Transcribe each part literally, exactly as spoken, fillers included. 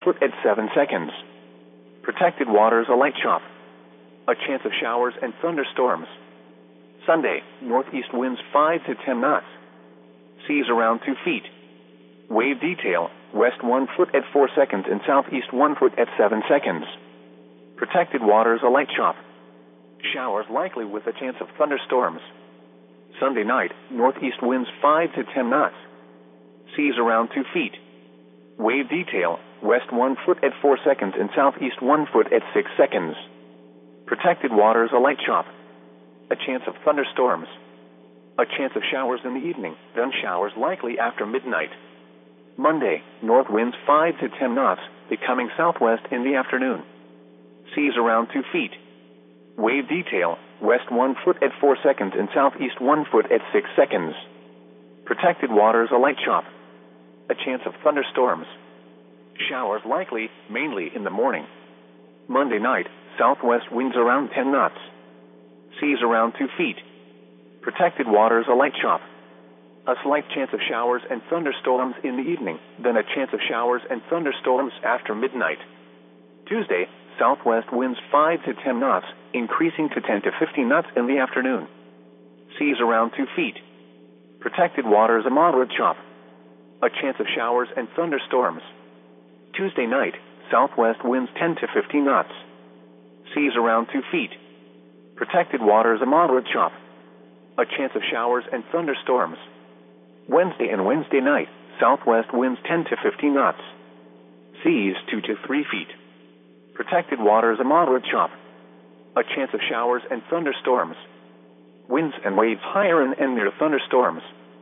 foot at seven seconds. Protected waters, a light chop. A chance of showers and thunderstorms. Sunday, northeast winds five to ten knots. Seas around two feet. Wave detail, west one foot at four seconds and southeast one foot at seven seconds. Protected waters, a light chop. Showers likely with a chance of thunderstorms. Sunday night, northeast winds five to ten knots. Seas around two feet. Wave detail, west one foot at four seconds and southeast one foot at six seconds. Protected waters, a light chop. A chance of thunderstorms. A chance of showers in the evening, then showers likely after midnight. Monday, north winds five to ten knots, becoming southwest in the afternoon. Seas around two feet. Wave detail, west one foot at four seconds and southeast one foot at six seconds. Protected waters, a light chop. A chance of thunderstorms. Showers likely, mainly in the morning. Monday night, southwest winds around ten knots. Seas around two feet. Protected waters, a light chop. A slight chance of showers and thunderstorms in the evening, then a chance of showers and thunderstorms after midnight. Tuesday, southwest winds five to ten knots, increasing to ten to fifteen knots in the afternoon. Seas around two feet. Protected waters, a moderate chop. A chance of showers and thunderstorms. Tuesday night, southwest winds ten to fifteen knots. Seas around two feet. Protected waters, a moderate chop. A chance of showers and thunderstorms. Wednesday and Wednesday night, southwest winds ten to fifteen knots. Seas two to three feet. Protected waters, a moderate chop. A chance of showers and thunderstorms. Winds and waves higher and, and near thunderstorms.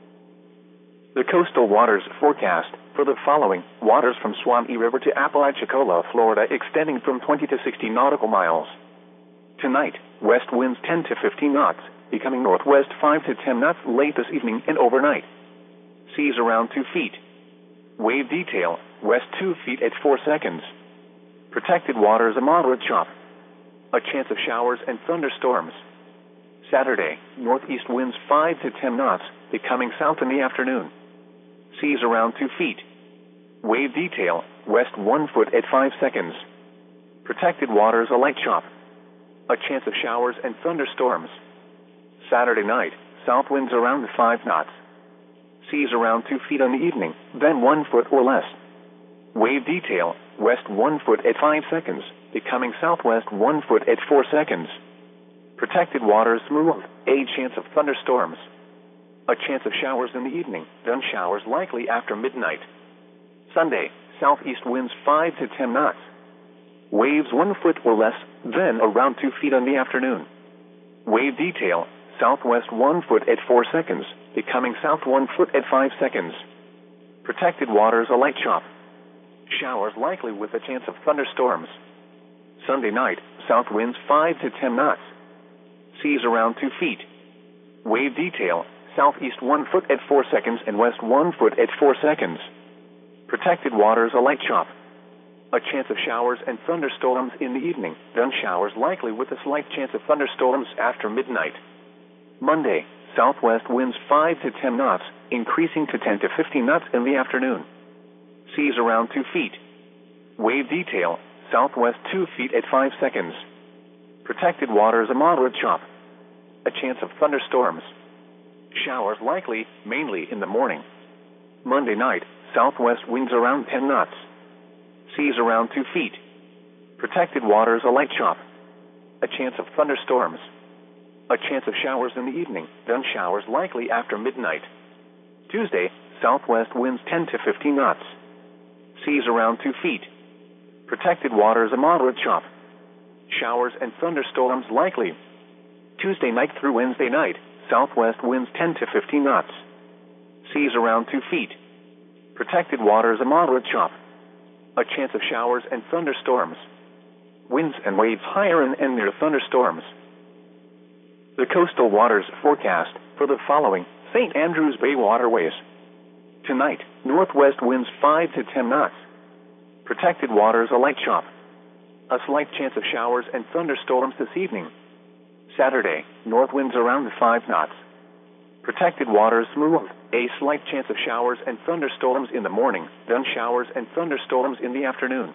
The coastal waters forecast for the following: waters from Suwannee River to Apalachicola, Florida, extending from twenty to sixty nautical miles. Tonight, west winds ten to fifteen knots, becoming northwest five to ten knots late this evening and overnight. Seas around two feet. Wave detail, west two feet at four seconds. Protected waters, a moderate chop. A chance of showers and thunderstorms. Saturday, northeast winds five to ten knots, becoming south in the afternoon. Seas around two feet. Wave detail, west one foot at five seconds. Protected waters, a light chop. A chance of showers and thunderstorms. Saturday night, south winds around five knots. Seas around two feet on the evening, then one foot or less. Wave detail, west one foot at five seconds, becoming southwest one foot at four seconds. Protected waters, smooth, a chance of thunderstorms. A chance of showers in the evening, then showers likely after midnight. Sunday, southeast winds five to ten knots. Waves one foot or less, then around two feet on the afternoon. Wave detail, southwest one foot at four seconds, becoming south one foot at five seconds. Protected waters, a light chop. Showers likely with a chance of thunderstorms. Sunday night, south winds five to ten knots. Seas around two feet. Wave detail, southeast one foot at four seconds and west one foot at four seconds. Protected waters, a light chop. A chance of showers and thunderstorms in the evening, then showers likely with a slight chance of thunderstorms after midnight. Monday, southwest winds five to ten knots, increasing to ten to fifteen knots in the afternoon. Seas around two feet. Wave detail, southwest two feet at five seconds. Protected waters, a moderate chop. A chance of thunderstorms. Showers likely, mainly in the morning. Monday night, southwest winds around ten knots. Seas around two feet. Protected waters, a light chop. A chance of thunderstorms. A chance of showers in the evening, then showers likely after midnight. Tuesday, southwest winds ten to fifteen knots. Seas around two feet. Protected waters, a moderate chop. Showers and thunderstorms likely. Tuesday night through Wednesday night, southwest winds ten to fifteen knots. Seas around two feet. Protected waters, a moderate chop. A chance of showers and thunderstorms. Winds and waves higher and, and near thunderstorms. The coastal waters forecast for the following: Saint Andrews Bay waterways. Tonight, northwest winds five to ten knots. Protected waters, a light chop. A slight chance of showers and thunderstorms this evening. Saturday, north winds around five knots. Protected waters, smooth. A slight chance of showers and thunderstorms in the morning, then showers and thunderstorms in the afternoon.